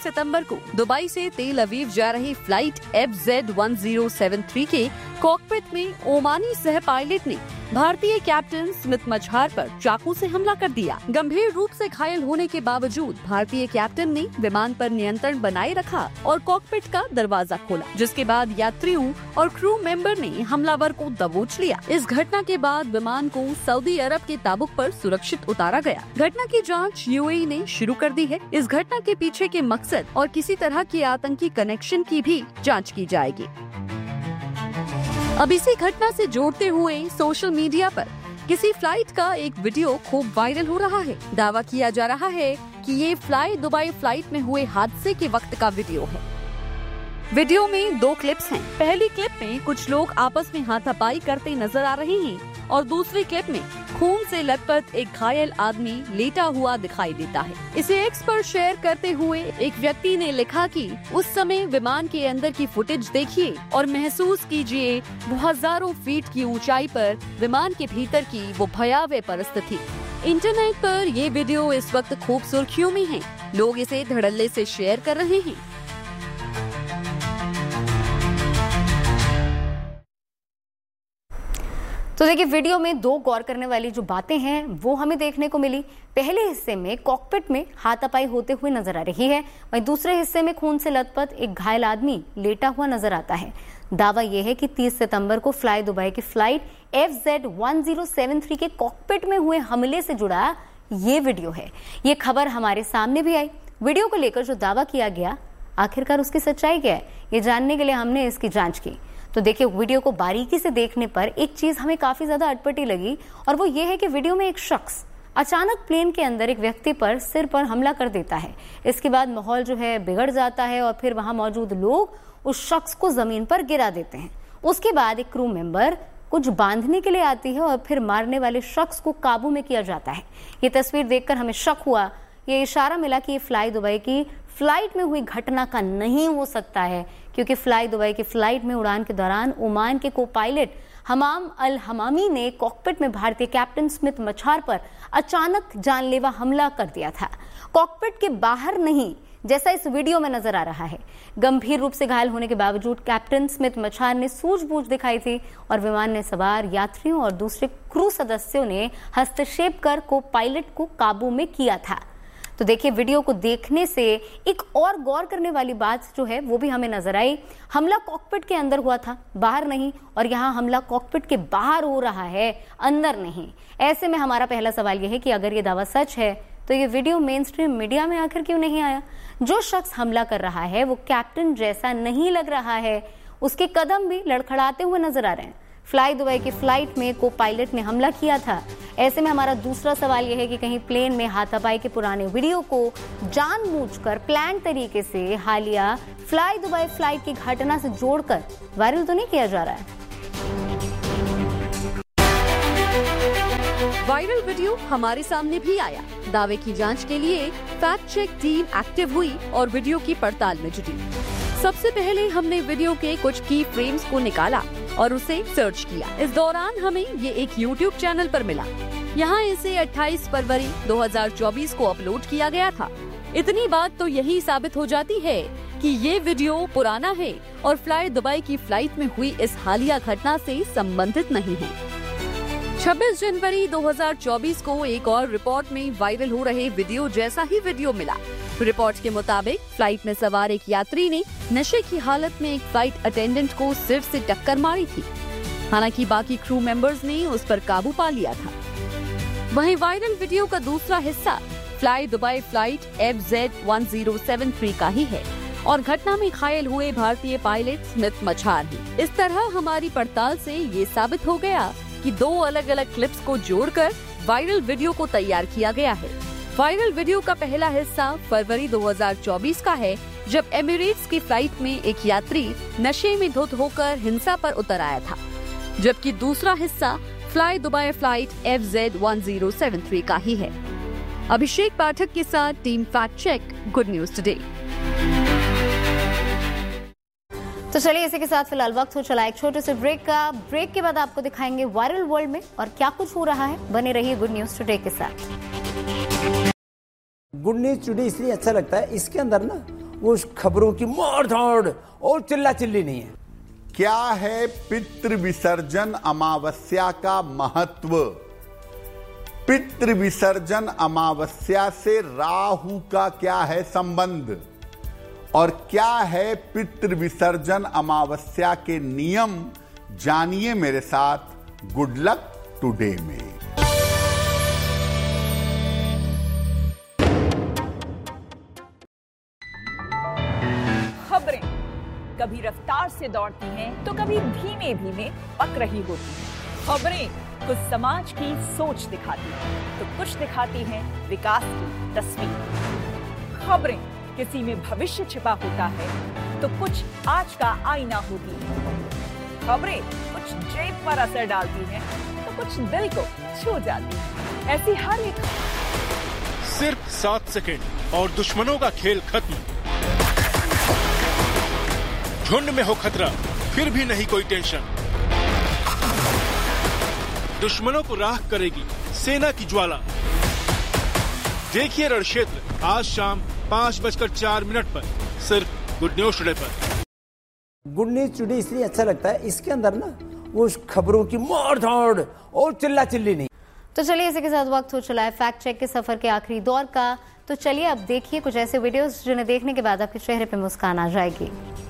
सितंबर को दुबई से तेल अवीव जा रही फ्लाइट FZ1073 के कॉकपिट में ओमानी सह पायलट ने भारतीय कैप्टन स्मिथ मछार पर चाकू से हमला कर दिया। गंभीर रूप से घायल होने के बावजूद भारतीय कैप्टन ने विमान पर नियंत्रण बनाए रखा और कॉकपिट का दरवाजा खोला, जिसके बाद यात्रियों और क्रू मेंबर ने हमलावर को दबोच लिया। इस घटना के बाद विमान को सऊदी अरब के ताबुक पर सुरक्षित उतारा गया। घटना की जांच UAE ने शुरू कर दी है। इस घटना के पीछे के मकसद और किसी तरह के आतंकी कनेक्शन की भी जाँच की जाएगी। अब इसी घटना से जोड़ते हुए सोशल मीडिया पर किसी फ्लाइट का एक वीडियो खूब वायरल हो रहा है। दावा किया जा रहा है कि ये फ्लाई दुबई फ्लाइट में हुए हादसे के वक्त का वीडियो है। वीडियो में 2 क्लिप्स हैं। पहली क्लिप में कुछ लोग आपस में हाथापाई करते नजर आ रहे हैं और दूसरी क्लिप में खून से लथपथ एक घायल आदमी लेटा हुआ दिखाई देता है। इसे X पर शेयर करते हुए एक व्यक्ति ने लिखा कि उस समय विमान के अंदर की फुटेज देखिए और महसूस कीजिए वो हजारों फीट की ऊंचाई पर विमान के भीतर की वो भयावह परिस्थिति। इंटरनेट पर ये वीडियो इस वक्त खूब सुर्खियों में है। लोग इसे धड़ल्ले से शेयर कर रहे हैं। तो देखिए, वीडियो में 2 गौर करने वाली जो बातें हैं वो हमें देखने को मिली। पहले हिस्से में कॉकपिट में हाथापाई होते हुए नजर आ रही है, वहीं दूसरे हिस्से में खून से लथपथ एक घायल आदमी लेटा हुआ नजर आता है। दावा यह है कि 30 सितंबर को फ्लाई दुबई की फ्लाइट FZ1073 के कॉकपिट में हुए हमले से जुड़ा ये वीडियो है। ये खबर हमारे सामने भी आई। वीडियो को लेकर जो दावा किया गया, आखिरकार उसकी सच्चाई क्या है, ये जानने के लिए हमने इसकी जांच की। तो देखिए, वीडियो को बारीकी से देखने पर एक चीज हमें काफी ज्यादा अटपटी लगी और वो ये है कि वीडियो में एक शख्स अचानक प्लेन के अंदर एक व्यक्ति पर सिर पर हमला कर देता है। इसके बाद माहौल जो है बिगड़ जाता है और फिर वहां मौजूद लोग उस शख्स को जमीन पर गिरा देते हैं। उसके बाद एक क्रू मेंबर कुछ बांधने के लिए आती है और फिर मारने वाले शख्स को काबू में किया जाता है। ये तस्वीर देखकर हमें शक हुआ, ये इशारा मिला कि ये फ्लाई दुबई की फ्लाइट में हुई घटना का नहीं हो सकता है, क्योंकि फ्लाई दुबई की फ्लाइट में उड़ान के दौरान ओमान के को पायलट हमाम अल हमामी ने कॉकपिट में भारतीय कैप्टन स्मिथ मछार पर अचानक जानलेवा हमला कर दिया था। कॉकपिट के बाहर नहीं, जैसा इस वीडियो में नजर आ रहा है। गंभीर रूप से घायल होने के बावजूद कैप्टन स्मिथ मछार ने सूझबूझ दिखाई थी और विमान में सवार यात्रियों और दूसरे क्रू सदस्यों ने हस्तक्षेप कर को पायलट को काबू में किया था। तो देखिए, वीडियो को देखने से एक और गौर करने वाली बात जो है वो भी हमें नजर आई। हमला कॉकपिट के अंदर हुआ था, बाहर नहीं, और यहाँ हमला कॉकपिट के बाहर हो रहा है, अंदर नहीं। ऐसे में हमारा पहला सवाल यह है कि अगर ये दावा सच है तो ये वीडियो मेन स्ट्रीम मीडिया में आखिर क्यों नहीं आया? जो शख्स हमला कर रहा है वो कैप्टन जैसा नहीं लग रहा है, उसके कदम भी लड़खड़ाते हुए नजर आ रहे हैं। फ्लाई दुबई की फ्लाइट में को पायलट ने हमला किया था। ऐसे में हमारा दूसरा सवाल यह है कि कहीं प्लेन में हाथापाई के पुराने वीडियो को जानबूझकर प्लान तरीके से हालिया फ्लाई दुबई फ्लाइट की घटना से जोड़कर वायरल तो नहीं किया जा रहा है? वायरल वीडियो हमारे सामने भी आया। दावे की जांच के लिए फैक्ट चेक टीम एक्टिव हुई और वीडियो की पड़ताल में जुटी। सबसे पहले हमने वीडियो के कुछ की फ्रेम्स को निकाला और उसे सर्च किया। इस दौरान हमें ये एक YouTube चैनल पर मिला। यहाँ इसे 28 फरवरी 2024 को अपलोड किया गया था। इतनी बात तो यही साबित हो जाती है कि ये वीडियो पुराना है और फ्लाई दुबई की फ्लाइट में हुई इस हालिया घटना से संबंधित नहीं है। 26 जनवरी 2024 को एक और रिपोर्ट में वायरल हो रहे वीडियो जैसा ही वीडियो मिला। रिपोर्ट के मुताबिक फ्लाइट में सवार एक यात्री ने नशे की हालत में एक फ्लाइट अटेंडेंट को सिर से टक्कर मारी थी। हालांकि बाकी क्रू मेंबर्स ने उस पर काबू पा लिया था। वहीं वायरल वीडियो का दूसरा हिस्सा फ्लाई दुबई फ्लाइट FZ1073 का ही है और घटना में घायल हुए भारतीय पायलट स्मिथ मछार ही। इस तरह हमारी पड़ताल से ये साबित हो गया कि 2 अलग अलग क्लिप्स को जोड़कर वायरल वीडियो को तैयार किया गया है। वायरल वीडियो का पहला हिस्सा फरवरी 2024 का है, जब एमिरेट्स की फ्लाइट में एक यात्री नशे में धुत होकर हिंसा पर उतर आया था, जबकि दूसरा हिस्सा फ्लाई दुबई फ्लाइट FZ1073 का ही है। अभिषेक पाठक के साथ team fact check, good news today. तो चलिए, इसी के साथ फिलहाल वक्त हो चला एक छोटे से ब्रेक का। ब्रेक के बाद आपको दिखाएंगे वायरल वर्ल्ड में और क्या कुछ हो रहा है। बने रहिए गुड न्यूज टुडे के साथ। गुड न्यूज टुडे इसलिए अच्छा लगता है, इसके अंदर ना उस खबरों की मार धाड़ और चिल्ला चिल्ली नहीं है। क्या है पितृ विसर्जन अमावस्या का महत्व? पितृ विसर्जन अमावस्या से राहु का क्या है संबंध? और क्या है पितृ विसर्जन अमावस्या के नियम? जानिए मेरे साथ गुड लक टुडे में। खबरें कभी रफ्तार से दौड़ती हैं तो कभी धीमे धीमे पक रही होती हैं। खबरें कुछ समाज की सोच दिखाती हैं तो कुछ दिखाती हैं विकास की तस्वीर। खबरें किसी में भविष्य छिपा होता है तो कुछ आज का आईना होती है। खबरें कुछ जेब पर असर डालती हैं तो कुछ दिल को छू जाती हैं। ऐसी हर एक सिर्फ 7 सेकंड और दुश्मनों का खेल खत्म। झुंड में हो खतरा फिर भी नहीं कोई टेंशन। दुश्मनों को राख करेगी सेना की ज्वाला। देखिए रणक्षेत्र आज शाम 5:04 पर सिर्फ गुड न्यूज टुडे पर। गुड न्यूज टुडे इसलिए अच्छा लगता है, इसके अंदर ना उस खबरों की मार धाड़ और चिल्ला चिल्ली नहीं। तो चलिए इसी के साथ वक्त हो चला है फैक्ट चेक के सफर के आखिरी दौर का। तो चलिए अब देखिए कुछ ऐसे वीडियोस जिन्हें देखने के बाद आपके चेहरे पे मुस्कान आ जाएगी।